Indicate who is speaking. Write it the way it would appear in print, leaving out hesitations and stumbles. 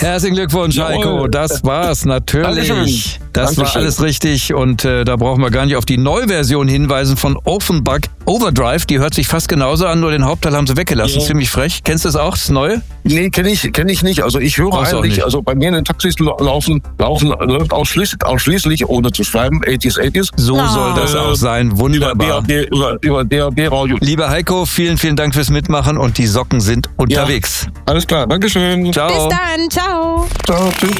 Speaker 1: Herzlichen Glückwunsch, Heiko. Das war's natürlich.
Speaker 2: Dankeschön.
Speaker 1: Das war alles richtig und da brauchen wir gar nicht auf die Neuversion hinweisen von Offenbach Overdrive. Die hört sich fast genauso an, nur den Hauptteil haben sie weggelassen. Ziemlich frech. Kennst du das auch, das Neue?
Speaker 2: Nee, kenn ich nicht. Also ich höre eigentlich, also bei mir in den Taxis läuft ausschließlich, ohne zu schreiben, 80s.
Speaker 1: So soll das auch sein. Wunderbar.
Speaker 2: Über DAB-Radio.
Speaker 1: Lieber Heiko, vielen, vielen Dank fürs Mitmachen und die Socken sind unterwegs.
Speaker 2: Alles klar, Dankeschön.
Speaker 1: Ciao.
Speaker 3: Bis dann, ciao.
Speaker 2: Ciao, tschüss.